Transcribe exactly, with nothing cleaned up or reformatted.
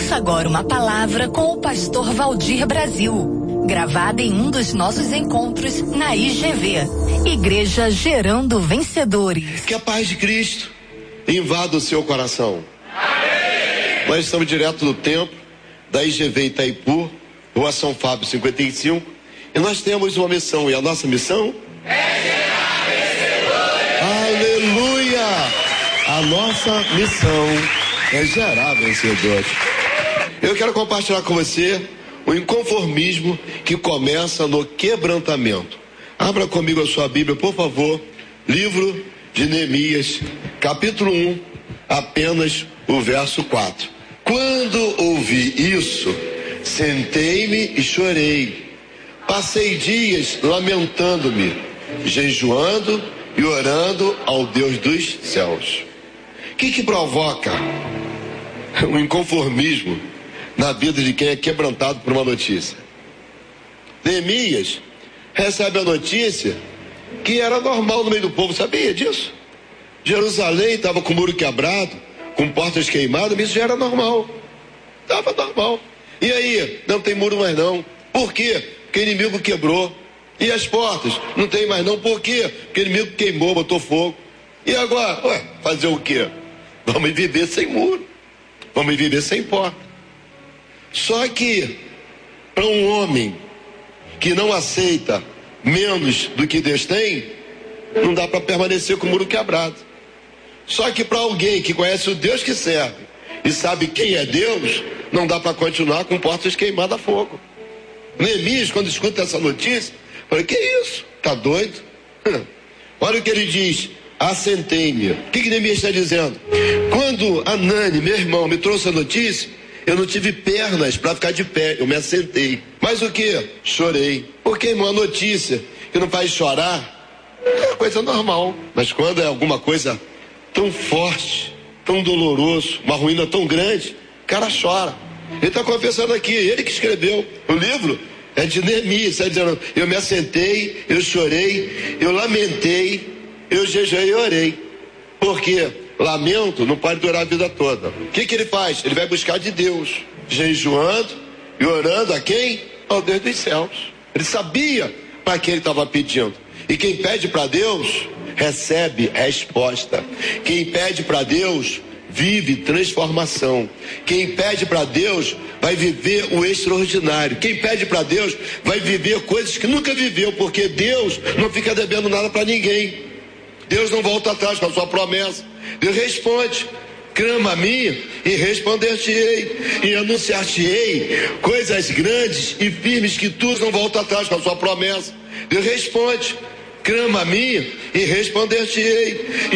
Ouça agora uma palavra com o pastor Valdir Brasil, gravada em um dos nossos encontros na I G V, Igreja Gerando Vencedores. Que a paz de Cristo invada o seu coração. Amém. Nós estamos direto do templo da I G V Itaipu, Rua São Fábio cinquenta e cinco, e nós temos uma missão, e a nossa missão é gerar vencedores. Aleluia! A nossa missão é gerar vencedores. Eu quero compartilhar com você o inconformismo que começa no quebrantamento. Abra comigo a sua Bíblia, por favor. Livro de Neemias, capítulo um, apenas o verso quatro. Quando ouvi isso, sentei-me e chorei. Passei dias lamentando-me, jejuando e orando ao Deus dos céus. O que que provoca o inconformismo na vida de quem é quebrantado por uma notícia? Neemias recebe a notícia que era normal no meio do povo, sabia disso? Jerusalém estava com o muro quebrado, com portas queimadas, mas isso já era normal. Estava normal. E aí? Não tem muro mais não. Por quê? Porque o inimigo quebrou. E as portas? Não tem mais não. Por quê? Porque o inimigo queimou, botou fogo. E agora? Ué, fazer o quê? Vamos viver sem muro. Vamos viver sem porta. Só que, para um homem que não aceita menos do que Deus tem, não dá para permanecer com o muro quebrado. Só que para alguém que conhece o Deus que serve e sabe quem é Deus, não dá para continuar com portas queimadas a fogo. Neemias, quando escuta essa notícia, fala: que isso? Tá doido? Olha o que ele diz: assentei-me. O que que Neemias está dizendo? Quando Anani, meu irmão, me trouxe a notícia, eu não tive pernas para ficar de pé, eu me assentei. Mas o que? Chorei. Porque, irmão, a notícia que não faz chorar é coisa normal. Mas quando é alguma coisa tão forte, tão doloroso, uma ruína tão grande, o cara chora. Ele está confessando aqui, ele que escreveu o livro, é de Neemias, está dizendo: eu me assentei, eu chorei, eu lamentei, eu jejuei e orei. Por quê? Lamento não pode durar a vida toda. O que que ele faz? Ele vai buscar de Deus, jejuando e orando a quem? Ao Deus dos céus. Ele sabia para quem ele estava pedindo. E quem pede para Deus, recebe resposta. Quem pede para Deus, vive transformação. Quem pede para Deus, vai viver o extraordinário. Quem pede para Deus, vai viver coisas que nunca viveu, porque Deus não fica devendo nada para ninguém. Deus não volta atrás com a sua promessa. Deus responde: clama a mim e responder-te-ei, e anunciar-te-ei coisas grandes e firmes que tu não volta atrás com a sua promessa. Deus responde: clama a mim e responder-te-ei,